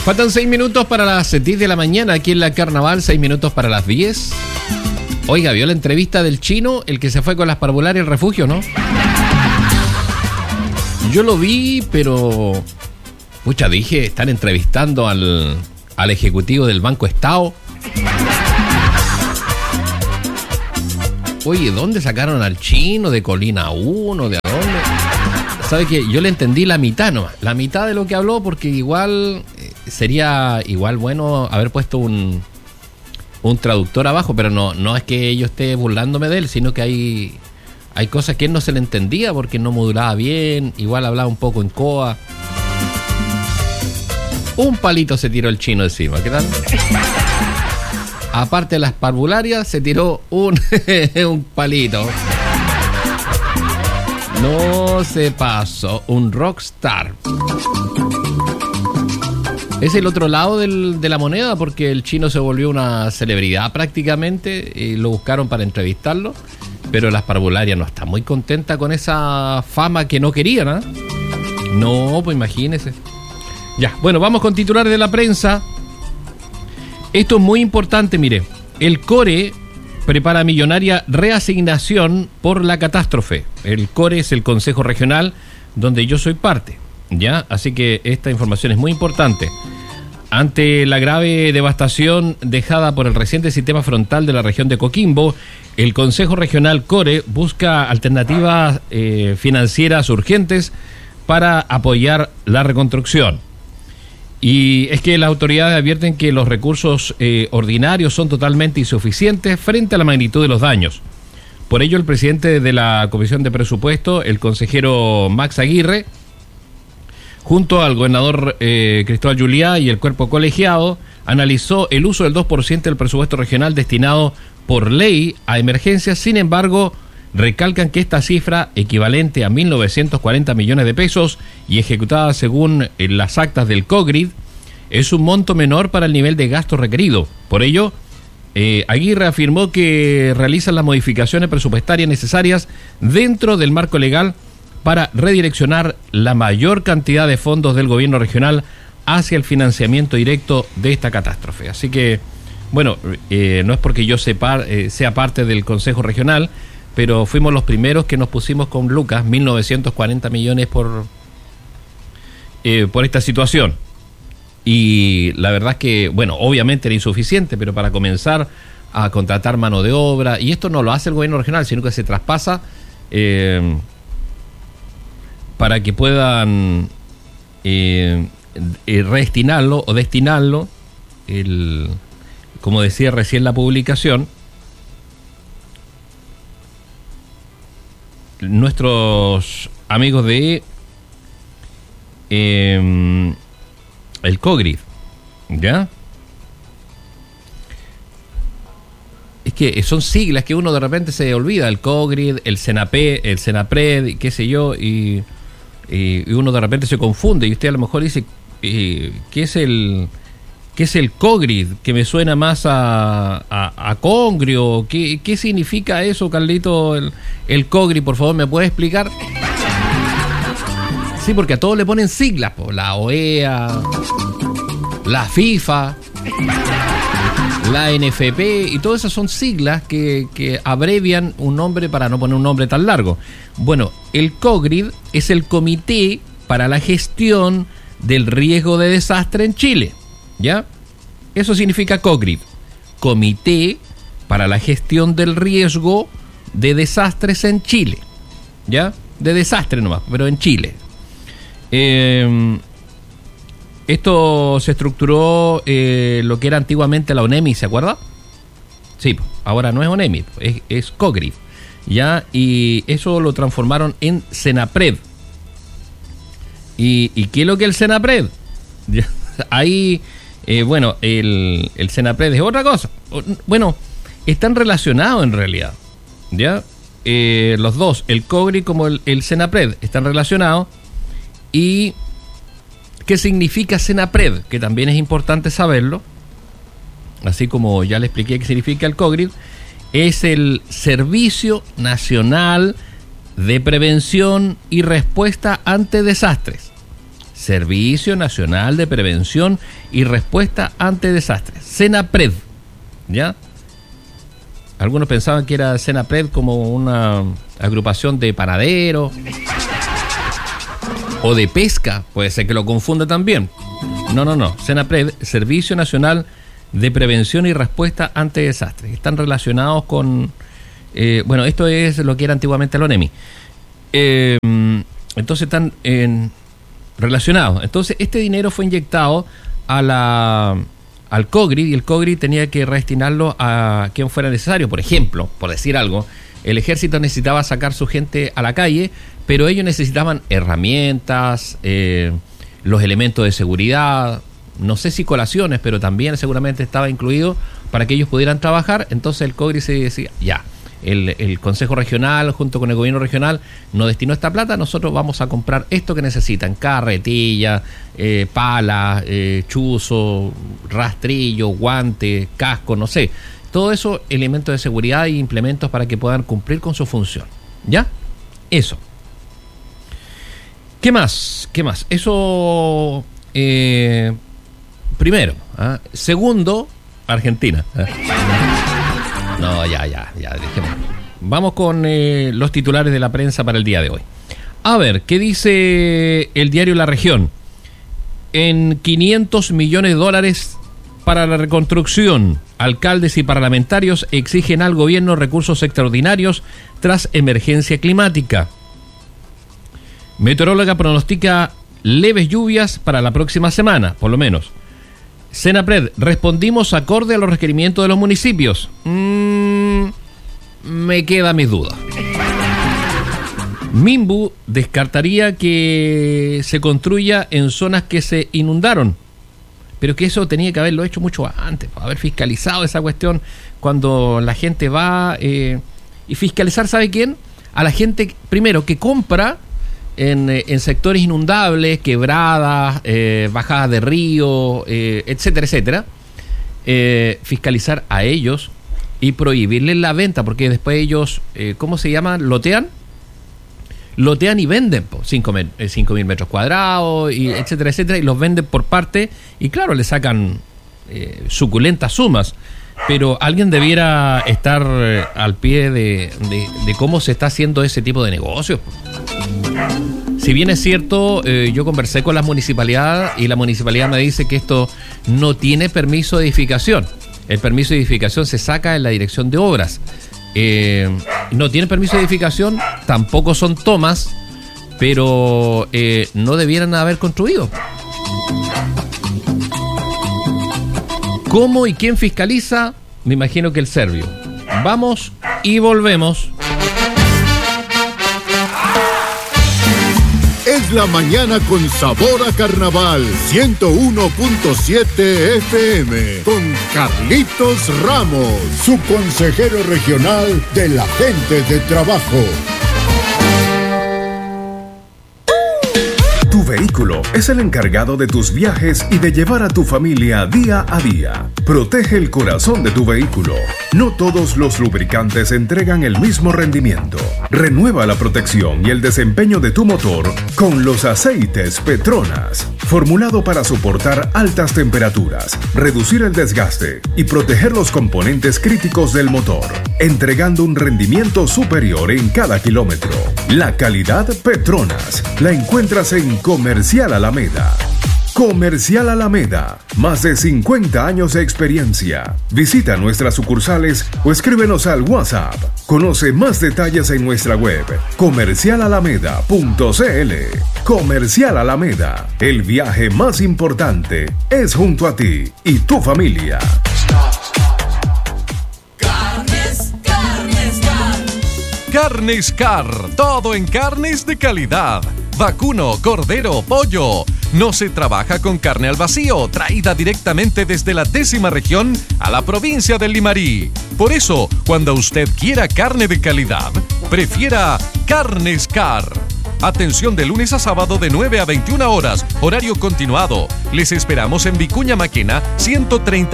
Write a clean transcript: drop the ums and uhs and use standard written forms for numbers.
Faltan 6 minutos para las 10 de la mañana aquí en la Carnaval, 6 minutos para las 10. Oiga, ¿vio la entrevista del chino, el que se fue con las parvularias al refugio, no? Yo lo vi, pero... Pucha, dije, están entrevistando al ejecutivo del Banco Estado. Oye, ¿dónde sacaron al chino? ¿De Colina 1? ¿De dónde? ¿Sabe qué? Yo le entendí la mitad nomás. La mitad de lo que habló, porque igual sería igual bueno haber puesto un traductor abajo, pero no es que yo esté burlándome de él, sino que hay cosas que él no se le entendía porque no modulaba bien, igual hablaba un poco en coa. Un palito se tiró el chino encima, ¿qué tal? Aparte de las parvularias, se tiró un palito. No se pasó, un rockstar. Es el otro lado de la moneda, porque el chino se volvió una celebridad prácticamente, y lo buscaron para entrevistarlo, pero las parvularias no están muy contentas con esa fama que no querían, ¿eh? No, pues imagínese. Ya, bueno, vamos con titulares de la prensa. Esto es muy importante, mire. El CORE prepara millonaria reasignación por la catástrofe. El CORE es el Consejo Regional donde yo soy parte, ¿ya? Así que esta información es muy importante. Ante la grave devastación dejada por el reciente sistema frontal de la región de Coquimbo, el Consejo Regional CORE busca alternativas financieras urgentes para apoyar la reconstrucción. Y es que las autoridades advierten que los recursos ordinarios son totalmente insuficientes frente a la magnitud de los daños. Por ello, el presidente de la Comisión de Presupuesto, el consejero Max Aguirre, junto al gobernador Cristóbal Juliá y el cuerpo colegiado, analizó el uso del 2% del presupuesto regional destinado por ley a emergencias. Sin embargo, recalcan que esta cifra, equivalente a 1.940 millones de pesos y ejecutada según las actas del COGRID, es un monto menor para el nivel de gasto requerido. Por ello, Aguirre afirmó que realizan las modificaciones presupuestarias necesarias dentro del marco legal para redireccionar la mayor cantidad de fondos del gobierno regional hacia el financiamiento directo de esta catástrofe. Así que, bueno, no es porque yo sea parte del Consejo Regional, pero fuimos los primeros que nos pusimos con Lucas, 1.940 millones por esta situación. Y la verdad es que, bueno, obviamente era insuficiente, pero para comenzar a contratar mano de obra, y esto no lo hace el gobierno regional, sino que se traspasa para que puedan redestinarlo o destinarlo, como decía recién la publicación, nuestros amigos de el COGRID, ¿ya? Es que son siglas que uno de repente se olvida, el COGRID, el Senapred, qué sé yo, y uno de repente se confunde, y usted a lo mejor dice, ¿qué es el COGRID? Que me suena más a Congrio. ¿Qué significa eso, Carlito? El COGRID, por favor, ¿me puede explicar? Sí, porque a todos le ponen siglas, la OEA, la FIFA, la NFP, y todas esas son siglas que abrevian un nombre para no poner un nombre tan largo. Bueno, el COGRID es el Comité para la Gestión del Riesgo de Desastre en Chile, ¿ya? Eso significa COGRID, Comité para la Gestión del Riesgo de Desastres en Chile, ¿ya? De desastre nomás, pero en Chile. Esto se estructuró lo que era antiguamente la ONEMI, ¿se acuerda? Sí, ahora no es ONEMI, es COGRID, ¿ya? Y eso lo transformaron en Senapred. ¿Y qué es lo que es el Senapred? Ahí, bueno, el Senapred es otra cosa. Bueno, están relacionados en realidad, ¿ya? Los dos, el COGRID como el Senapred, están relacionados. ¿Y qué significa Senapred? Que también es importante saberlo, así como ya le expliqué qué significa el COGRID. Es el Servicio Nacional de Prevención y Respuesta ante Desastres, Servicio Nacional de Prevención y Respuesta ante Desastres, Senapred, ¿ya? Algunos pensaban que era Senapred como una agrupación de panaderos o de pesca, puede ser que lo confunda también. No, Senapred, Servicio Nacional de Prevención y Respuesta ante Desastres. Están relacionados con, esto es lo que era antiguamente el ONEMI. Entonces están relacionados. Entonces este dinero fue inyectado al COGRI, y el COGRI tenía que destinarlo a quien fuera necesario. Por ejemplo, por decir algo, el ejército necesitaba sacar su gente a la calle, pero ellos necesitaban herramientas, los elementos de seguridad, no sé si colaciones, pero también seguramente estaba incluido para que ellos pudieran trabajar. Entonces el COGRI se decía, ya, el Consejo Regional junto con el gobierno regional nos destinó esta plata, nosotros vamos a comprar esto que necesitan: carretilla, pala, chuzo, rastrillo, guante, casco, no sé, todo eso, elementos de seguridad y implementos para que puedan cumplir con su función. ¿Ya? Eso. ¿Qué más? Eso, primero. Segundo, Argentina. No, ya, dejemos. Vamos con los titulares de la prensa para el día de hoy. A ver, ¿qué dice el diario La Región? En $500 millones para la reconstrucción. Alcaldes y parlamentarios exigen al gobierno recursos extraordinarios tras emergencia climática. Meteoróloga pronostica leves lluvias para la próxima semana, por lo menos. Senapred, respondimos acorde a los requerimientos de los municipios. Me quedan mis dudas. Minbu descartaría que se construya en zonas que se inundaron, pero que eso tenía que haberlo hecho mucho antes, haber fiscalizado esa cuestión cuando la gente va, y fiscalizar, ¿sabe quién? A la gente, primero, que compra en sectores inundables, quebradas, bajadas de río, etcétera, fiscalizar a ellos y prohibirles la venta, porque después ellos, ¿cómo se llama? Lotean y venden 5.000 metros cuadrados, y etcétera, y los venden por parte, y claro, le sacan suculentas sumas. Pero alguien debiera estar al pie de cómo se está haciendo ese tipo de negocios. Si bien es cierto, yo conversé con la municipalidad y la municipalidad me dice que esto no tiene permiso de edificación. El permiso de edificación se saca en la dirección de obras. No tiene permiso de edificación, tampoco son tomas, pero no debieran haber construido. ¿Cómo y quién fiscaliza? Me imagino que el Servio. Vamos y volvemos. Es la mañana con sabor a carnaval. 101.7 FM con Carlitos Ramos, su consejero regional de la gente de trabajo. Tu vehículo es el encargado de tus viajes y de llevar a tu familia día a día. Protege el corazón de tu vehículo. No todos los lubricantes entregan el mismo rendimiento. Renueva la protección y el desempeño de tu motor con los aceites Petronas. Formulado para soportar altas temperaturas, reducir el desgaste y proteger los componentes críticos del motor, entregando un rendimiento superior en cada kilómetro. La calidad Petronas la encuentras en Comercial Alameda. Comercial Alameda, más de 50 años de experiencia. Visita nuestras sucursales o escríbenos al WhatsApp. Conoce más detalles en nuestra web, comercialalameda.cl. Comercial Alameda, el viaje más importante es junto a ti y tu familia. Carnes Car, todo en carnes de calidad. Vacuno, cordero, pollo. No se trabaja con carne al vacío, traída directamente desde la 10ª región a la provincia del Limarí. Por eso, cuando usted quiera carne de calidad, prefiera Carnes Car. Atención de lunes a sábado de 9 a 21 horas, horario continuado. Les esperamos en Vicuña Maquena 130.